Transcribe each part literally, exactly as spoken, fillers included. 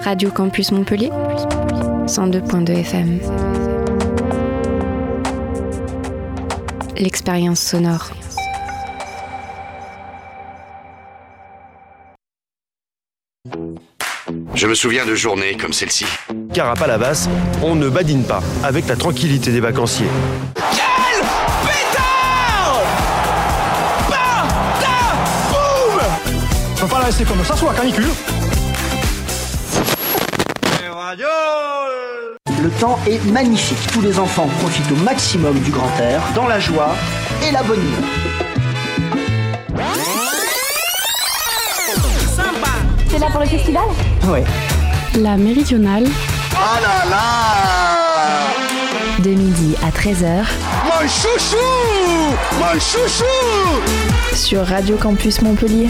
Radio Campus Montpellier, cent deux point deux F M. L'expérience sonore. Je me souviens de journées comme celle-ci. Car à Palavas, on ne badine pas avec la tranquillité des vacanciers. Quel pétard! Bata! Boum! Faut pas la laisser comme ça, soit canicule. Le temps est magnifique. Tous les enfants profitent au maximum du grand air, dans la joie et la bonne humeur. C'est là pour le festival ? Ouais. La Méridionale. Oh là là! De midi à treize heures. Mon chouchou! Mon chouchou! Sur Radio Campus Montpellier.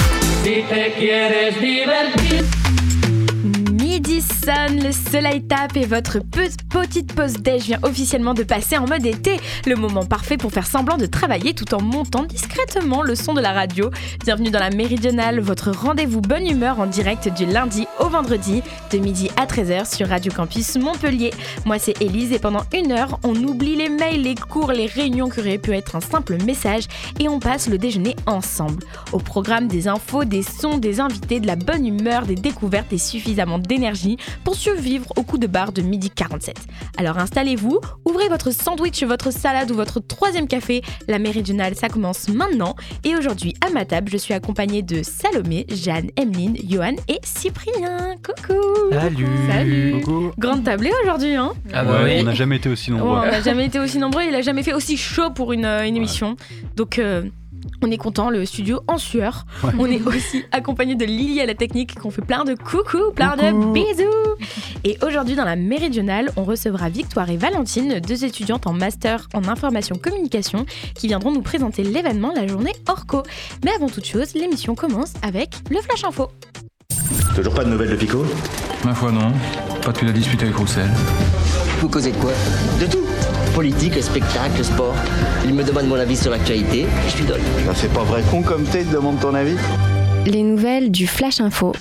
Midi sonne, le soleil tape et votre pe- petite pause déj vient officiellement de passer en mode été. Le moment parfait pour faire semblant de travailler tout en montant discrètement le son de la radio. Bienvenue dans la Méridionale, votre rendez-vous bonne humeur en direct du lundi au vendredi de midi à treize heures sur Radio Campus Montpellier. Moi c'est Élise et pendant une heure, on oublie les mails, les cours, les réunions qui auraient pu être un simple message et on passe le déjeuner ensemble. Au programme des infos, des sons, des invités, de la bonne humeur, des découvertes et suffisamment d'énergie pour survivre au coup de barre de midi quarante-sept. Alors installez-vous, ouvrez votre sandwich, votre salade ou votre troisième café. La Méridionale, ça commence maintenant. Et aujourd'hui, à ma table, je suis accompagnée de Salomé, Jeanne, Emeline, Johan et Cyprien. Coucou. Salut. Salut. Coucou. Grande tablée aujourd'hui, hein. Ah bah ouais, oui. On n'a jamais été aussi nombreux. Oh, on n'a jamais été aussi nombreux, il n'a jamais fait aussi chaud pour une, une émission. Donc... Euh, on est content, le studio en sueur. Ouais. On est aussi accompagné de Lily à la technique, qu'on fait plein de coucou, plein coucou. de bisous. Et aujourd'hui, dans la Méridionale, on recevra Victoire et Valentine, deux étudiantes en master en information communication, qui viendront nous présenter l'événement, la journée Orco. Mais avant toute chose, l'émission commence avec le Flash Info. Toujours pas de nouvelles de Pico ? Ma foi non, pas depuis la dispute avec Roussel. Vous causez de quoi ? De tout. Politique, le spectacle, le sport. Il me demande mon avis sur l'actualité, je lui donne. Ça fait pas vrai con comme t'es, il te demande ton avis. Les nouvelles du Flash Info.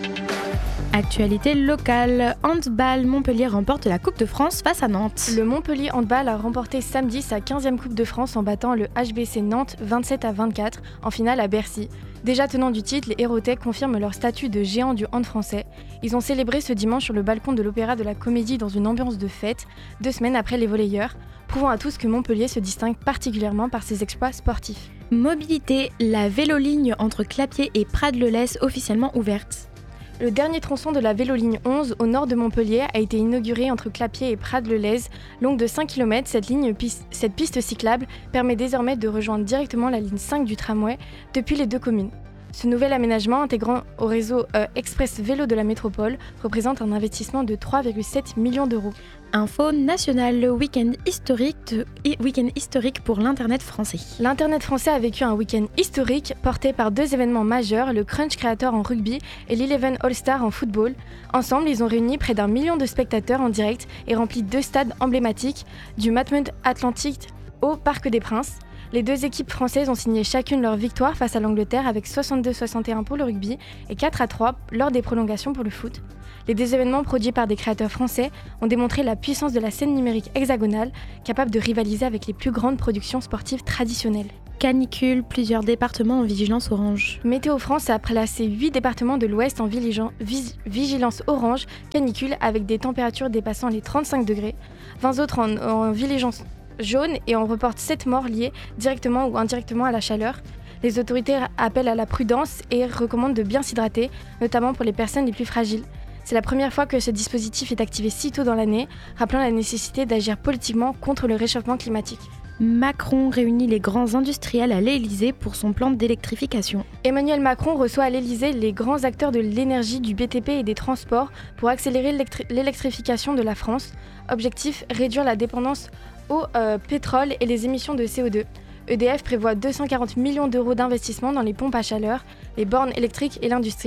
Actualité locale, handball, Montpellier remporte la Coupe de France face à Nantes. Le Montpellier handball a remporté samedi sa quinzième Coupe de France en battant le H B C Nantes vingt-sept à vingt-quatre en finale à Bercy. Déjà tenants du titre, les Héraultais confirment leur statut de géant du hand français. Ils ont célébré ce dimanche sur le balcon de l'Opéra de la Comédie dans une ambiance de fête, deux semaines après les volleyeurs, prouvant à tous que Montpellier se distingue particulièrement par ses exploits sportifs. Mobilité, la véloligne entre Clapiers et Prades-le-Lez officiellement ouverte. Le dernier tronçon de la véloligne onze au nord de Montpellier a été inauguré entre Clapiers et Prades-le-Lez. Longue de cinq kilomètres, cette, ligne, cette piste cyclable permet désormais de rejoindre directement la ligne cinq du tramway depuis les deux communes. Ce nouvel aménagement, intégrant au réseau euh, Express Vélo de la métropole, représente un investissement de trois virgule sept millions d'euros. Info nationale, le week-end historique, de, week-end historique pour l'Internet français. L'Internet français a vécu un week-end historique porté par deux événements majeurs, le Crunch Creator en rugby et l'Eleven All-Star en football. Ensemble, ils ont réuni près d'un million de spectateurs en direct et rempli deux stades emblématiques, du Matmut Atlantique au Parc des Princes. Les deux équipes françaises ont signé chacune leur victoire face à l'Angleterre avec soixante-deux à soixante et un pour le rugby et quatre à trois lors des prolongations pour le foot. Les deux événements produits par des créateurs français ont démontré la puissance de la scène numérique hexagonale, capable de rivaliser avec les plus grandes productions sportives traditionnelles. Canicule, plusieurs départements en vigilance orange. Météo France a placé huit départements de l'Ouest en vigilance, vigilance orange canicule avec des températures dépassant les trente-cinq degrés, vingt autres en, en vigilance jaune et on reporte sept morts liés directement ou indirectement à la chaleur. Les autorités appellent à la prudence et recommandent de bien s'hydrater, notamment pour les personnes les plus fragiles. C'est la première fois que ce dispositif est activé si tôt dans l'année, rappelant la nécessité d'agir politiquement contre le réchauffement climatique. Macron réunit les grands industriels à l'Élysée pour son plan d'électrification. Emmanuel Macron reçoit à l'Élysée les grands acteurs de l'énergie, du B T P et des transports pour accélérer l'électri- l'électrification de la France. Objectif, réduire la dépendance au euh, pétrole et les émissions de C O deux. E D F prévoit deux cent quarante millions d'euros d'investissement dans les pompes à chaleur, les bornes électriques et l'industrie.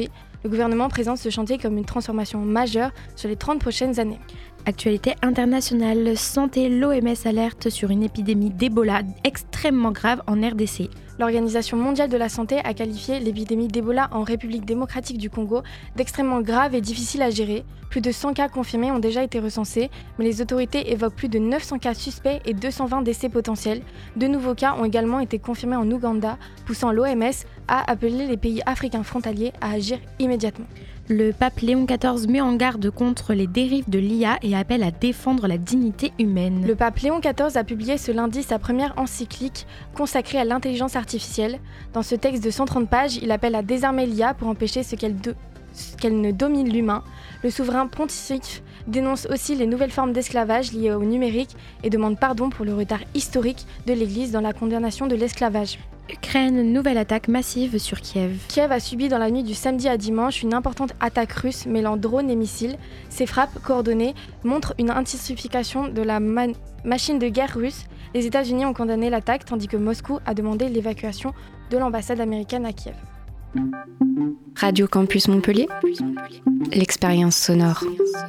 Le gouvernement présente ce chantier comme une transformation majeure sur les trente prochaines années. Actualité internationale, santé, l'O M S alerte sur une épidémie d'Ebola extrêmement grave en R D C. L'Organisation mondiale de la santé a qualifié l'épidémie d'Ebola en République démocratique du Congo d'extrêmement grave et difficile à gérer. Plus de cent cas confirmés ont déjà été recensés, mais les autorités évoquent plus de neuf cents cas suspects et deux cent vingt décès potentiels. De nouveaux cas ont également été confirmés en Ouganda, poussant l'O M S à appeler les pays africains frontaliers à agir immédiatement. Le pape Léon quatorze met en garde contre les dérives de l'I A et appelle à défendre la dignité humaine. Le pape Léon quatorze a publié ce lundi sa première encyclique consacrée à l'intelligence artificielle. Dans ce texte de cent trente pages, il appelle à désarmer l'I A pour empêcher ce qu'elle, de... ce qu'elle ne domine l'humain. Le souverain pontife dénonce aussi les nouvelles formes d'esclavage liées au numérique et demande pardon pour le retard historique de l'Église dans la condamnation de l'esclavage. Ukraine, nouvelle attaque massive sur Kiev. Kiev a subi dans la nuit du samedi à dimanche une importante attaque russe mêlant drones et missiles. Ces frappes coordonnées montrent une intensification de la man- machine de guerre russe. Les États-Unis ont condamné l'attaque tandis que Moscou a demandé l'évacuation de l'ambassade américaine à Kiev. Radio Campus Montpellier, l'expérience sonore.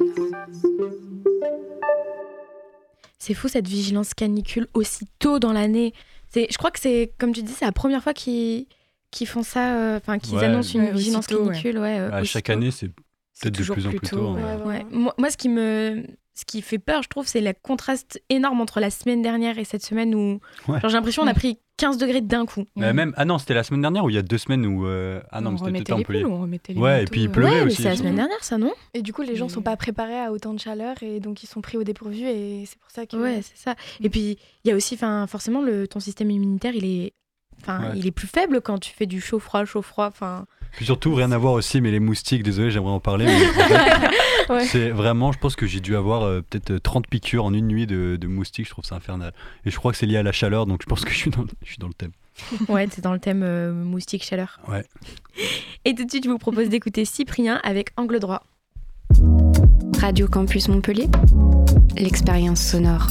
C'est fou cette vigilance canicule aussi tôt dans l'année. C'est, je crois que c'est, comme tu dis, c'est la première fois qu'ils, qu'ils font ça, enfin euh, qu'ils ouais, annoncent une ouais, vigilance tôt, canicule. Ouais. Ouais, euh, à chaque année, c'est peut-être de plus en plus tôt. tôt ouais. Ouais, ouais. Moi, moi, ce qui me, ce qui fait peur, je trouve, c'est le contraste énorme entre la semaine dernière et cette semaine où, ouais. genre, j'ai l'impression qu'on a pris quinze degrés d'un coup. Mais mmh. même, ah non, c'était la semaine dernière ou il y a deux semaines où euh, ah non, on c'était peut-être un peu. On remettait les ouais, et puis il pleuvait ouais, aussi. Mais c'est la semaine dernière, ça, non ? Et du coup, les gens ne sont pas préparés à autant de chaleur et donc ils sont pris au dépourvu et c'est pour ça que. Ouais, c'est ça. Et puis il y a aussi, enfin, forcément, le ton système immunitaire, il est, enfin, ouais. il est plus faible quand tu fais du chaud froid, chaud froid, enfin. Puis surtout, rien à voir aussi, mais les moustiques, désolé, j'aimerais en parler. Mais en fait, ouais. C'est vraiment, je pense que j'ai dû avoir euh, peut-être trente piqûres en une nuit de, de moustiques, je trouve ça infernal. Et je crois que c'est lié à la chaleur, donc je pense que je suis dans, je suis dans le thème. Ouais, c'est dans le thème euh, moustique chaleur. Ouais. Et tout de suite, je vous propose d'écouter Cyprien avec Angle droit. Radio Campus Montpellier, l'expérience sonore.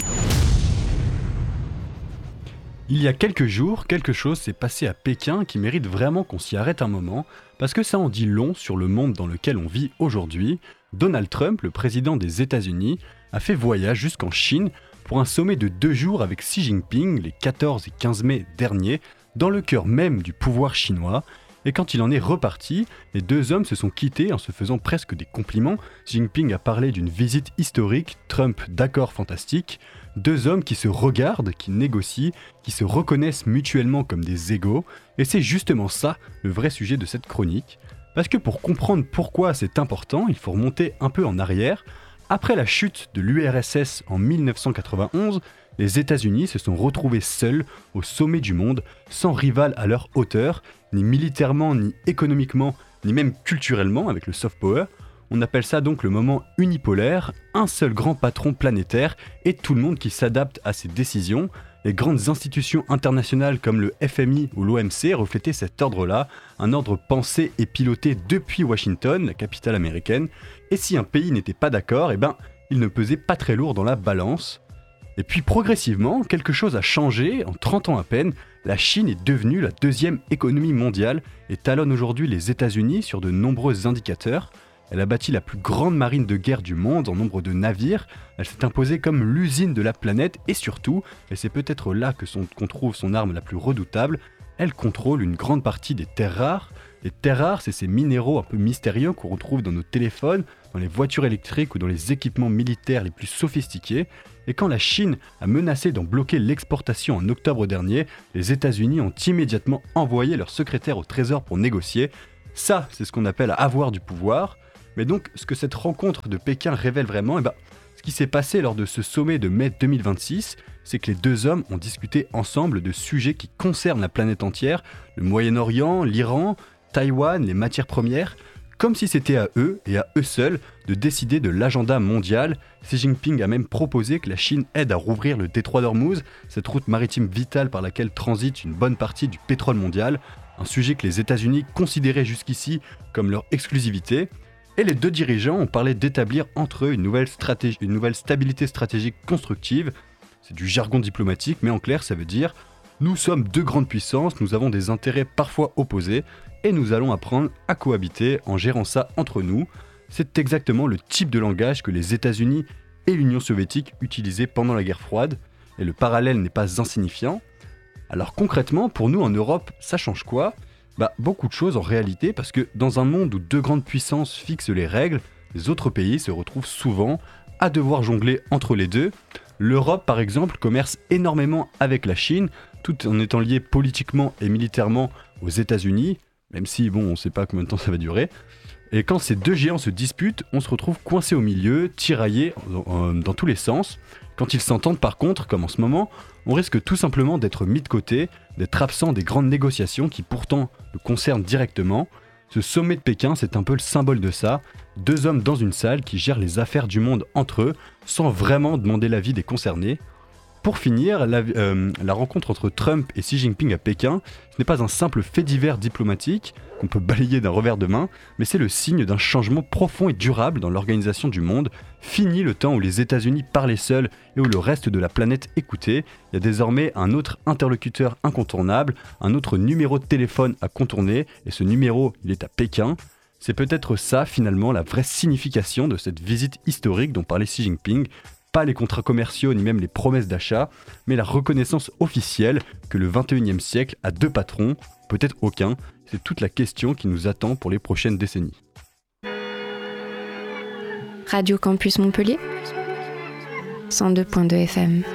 Il y a quelques jours, quelque chose s'est passé à Pékin qui mérite vraiment qu'on s'y arrête un moment, parce que ça en dit long sur le monde dans lequel on vit aujourd'hui. Donald Trump, le président des États-Unis, a fait voyage jusqu'en Chine pour un sommet de deux jours avec Xi Jinping les quatorze et quinze mai dernier, dans le cœur même du pouvoir chinois. Et quand il en est reparti, les deux hommes se sont quittés en se faisant presque des compliments. Xi Jinping a parlé d'une visite historique, Trump d'accord fantastique. Deux hommes qui se regardent, qui négocient, qui se reconnaissent mutuellement comme des égaux. Et c'est justement ça le vrai sujet de cette chronique. Parce que pour comprendre pourquoi c'est important, il faut remonter un peu en arrière. Après la chute de l'U R S S en dix-neuf cent quatre-vingt-onze, les États-Unis se sont retrouvés seuls au sommet du monde, sans rival à leur hauteur, ni militairement, ni économiquement, ni même culturellement avec le soft power. On appelle ça donc le moment unipolaire, un seul grand patron planétaire et tout le monde qui s'adapte à ses décisions. Les grandes institutions internationales comme le F M I ou l'O M C reflétaient cet ordre-là, un ordre pensé et piloté depuis Washington, la capitale américaine. Et si un pays n'était pas d'accord, eh ben, il ne pesait pas très lourd dans la balance. Et puis progressivement, quelque chose a changé. En trente ans à peine, la Chine est devenue la deuxième économie mondiale et talonne aujourd'hui les États-Unis sur de nombreux indicateurs. Elle a bâti la plus grande marine de guerre du monde en nombre de navires. Elle s'est imposée comme l'usine de la planète et surtout, et c'est peut-être là que son, qu'on trouve son arme la plus redoutable, elle contrôle une grande partie des terres rares. Les terres rares, c'est ces minéraux un peu mystérieux qu'on retrouve dans nos téléphones, dans les voitures électriques ou dans les équipements militaires les plus sophistiqués. Et quand la Chine a menacé d'en bloquer l'exportation en octobre dernier, les États-Unis ont immédiatement envoyé leur secrétaire au Trésor pour négocier. Ça, c'est ce qu'on appelle avoir du pouvoir. Mais donc, ce que cette rencontre de Pékin révèle vraiment, eh ben, ce qui s'est passé lors de ce sommet de mai deux mille vingt-six, c'est que les deux hommes ont discuté ensemble de sujets qui concernent la planète entière, le Moyen-Orient, l'Iran, Taïwan, les matières premières, comme si c'était à eux et à eux seuls de décider de l'agenda mondial. Xi Jinping a même proposé que la Chine aide à rouvrir le détroit d'Ormuz, cette route maritime vitale par laquelle transite une bonne partie du pétrole mondial, un sujet que les États-Unis considéraient jusqu'ici comme leur exclusivité. Et les deux dirigeants ont parlé d'établir entre eux une nouvelle, stratégie, une nouvelle stabilité stratégique constructive. C'est du jargon diplomatique, mais en clair, ça veut dire « Nous sommes deux grandes puissances, nous avons des intérêts parfois opposés, et nous allons apprendre à cohabiter en gérant ça entre nous. C'est exactement le type de langage que les États-Unis et l'Union soviétique utilisaient pendant la guerre froide, et le parallèle n'est pas insignifiant. Alors concrètement, pour nous en Europe, ça change quoi ? Bah, beaucoup de choses en réalité, parce que dans un monde où deux grandes puissances fixent les règles, les autres pays se retrouvent souvent à devoir jongler entre les deux. L'Europe, par exemple, commerce énormément avec la Chine, tout en étant lié politiquement et militairement aux États-Unis, même si, bon, on ne sait pas combien de temps ça va durer. Et quand ces deux géants se disputent, on se retrouve coincé au milieu, tiraillé dans, dans tous les sens. Quand ils s'entendent par contre, comme en ce moment, on risque tout simplement d'être mis de côté, d'être absent des grandes négociations qui pourtant nous concernent directement. Ce sommet de Pékin, c'est un peu le symbole de ça. Deux hommes dans une salle qui gèrent les affaires du monde entre eux, sans vraiment demander l'avis des concernés. Pour finir, la, euh, la rencontre entre Trump et Xi Jinping à Pékin, ce n'est pas un simple fait divers diplomatique qu'on peut balayer d'un revers de main, mais c'est le signe d'un changement profond et durable dans l'organisation du monde. Fini le temps où les États-Unis parlaient seuls et où le reste de la planète écoutait. Il y a désormais un autre interlocuteur incontournable, un autre numéro de téléphone à contourner, et ce numéro, il est à Pékin. C'est peut-être ça, finalement, la vraie signification de cette visite historique dont parlait Xi Jinping. Pas les contrats commerciaux ni même les promesses d'achat, mais la reconnaissance officielle que le vingt et unième siècle a deux patrons, peut-être aucun. C'est toute la question qui nous attend pour les prochaines décennies. Radio Campus Montpellier, cent deux point deux F M.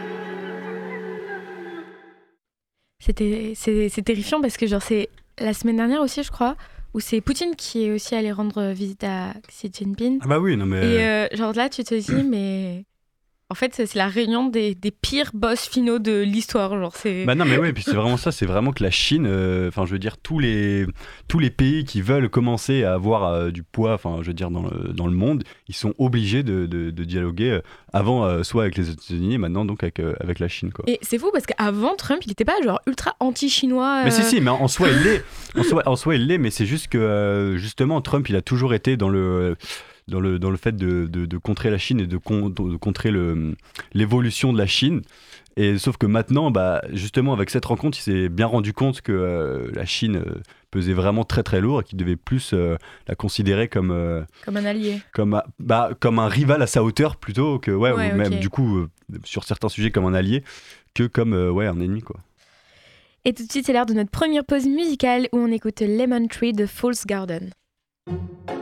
C'était, c'est, c'est terrifiant parce que genre c'est la semaine dernière aussi, je crois, où c'est Poutine qui est aussi allé rendre visite à Xi Jinping. Ah bah oui, non mais... Et euh, genre là, tu te dis, mais... En fait, c'est la réunion des, des pires boss finaux de l'histoire. Genre, c'est... Bah non, mais oui, puis c'est vraiment ça, c'est vraiment que la Chine, enfin, euh, je veux dire, tous les, tous les pays qui veulent commencer à avoir euh, du poids, enfin, je veux dire, dans le, dans le monde, ils sont obligés de, de, de dialoguer euh, avant, euh, soit avec les États-Unis, et maintenant, donc, avec, euh, avec la Chine, quoi. Et c'est fou parce qu'avant, Trump, il n'était pas genre ultra anti-chinois. Euh... Mais si, si, mais en soi, il l'est. En soi, en soi, il l'est, mais c'est juste que, euh, justement, Trump, il a toujours été dans le... Dans le, dans le fait de, de, de contrer la Chine et de, con, de contrer le, l'évolution de la Chine. Et sauf que maintenant, bah, justement, avec cette rencontre, il s'est bien rendu compte que euh, la Chine euh, pesait vraiment très très lourd et qu'il devait plus euh, la considérer comme... Euh, comme un allié. Comme, bah, comme un rival à sa hauteur plutôt que, ouais, ouais ou même okay. du coup, euh, sur certains sujets comme un allié, que comme euh, ouais, un ennemi, quoi. Et tout de suite, c'est l'heure de notre première pause musicale où on écoute Lemon Tree de False Garden.